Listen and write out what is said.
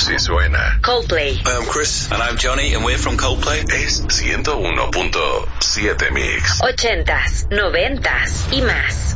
Así suena. Coldplay. Hi, I'm Chris. And I'm Johnny, and we're from Coldplay. Es 101.7 Mix. 80s, 90s y más.